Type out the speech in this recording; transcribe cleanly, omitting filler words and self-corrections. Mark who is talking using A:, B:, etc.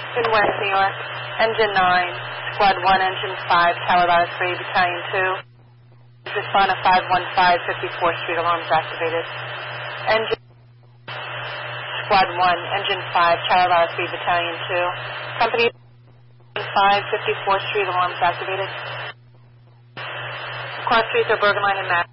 A: in West New York. Engine 9, Squad 1, Engine 5, Tower Ladder 3, Battalion 2. Respond to 515 54th Street, alarms activated. Engine Squad 1, Engine 5, Tower Ladder 3, Battalion 2. Company 5, 54th Street, alarms activated. Cross streets are Bergen Line and Mass.